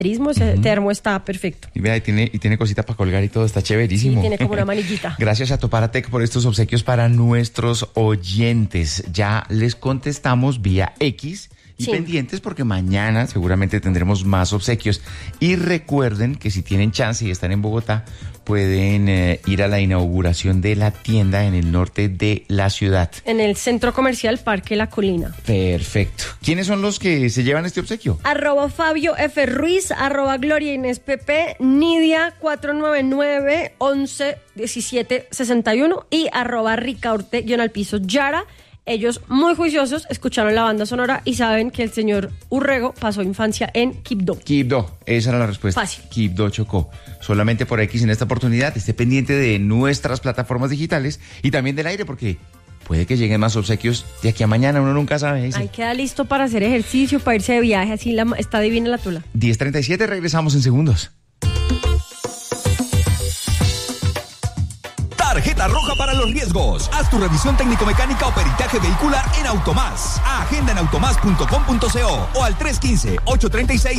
Ese termo está perfecto. Y vea, y tiene cosita para colgar y todo, está chéverísimo. Sí, tiene como una manillita. Gracias a Toparatec por estos obsequios para nuestros oyentes. Ya les contestamos vía X y pendientes porque mañana seguramente tendremos más obsequios. Y recuerden que si tienen chance y están en Bogotá, pueden ir a la inauguración de la tienda en el norte de la ciudad. En el Centro Comercial Parque La Colina. Perfecto. ¿Quiénes son los que se llevan este obsequio? @Fabio F. Ruiz, @Gloria Inés PP, Nidia 499 11 17 61 y @Ricaurte_ Yara. Ellos, muy juiciosos, escucharon la banda sonora y saben que el señor Urrego pasó infancia en Quibdó. Quibdó, esa era la respuesta. Fácil. Quibdó, Chocó. Solamente por X en esta oportunidad. Esté pendiente de nuestras plataformas digitales y también del aire, porque puede que lleguen más obsequios de aquí a mañana. Uno nunca sabe. Ahí queda listo para hacer ejercicio, para irse de viaje. Así está divina la tula. 10:37, regresamos en segundos. Tarjeta roja para los riesgos. Haz tu revisión técnico-mecánica o peritaje vehicular en Automás. Agenda en automás.com.co o al 315-836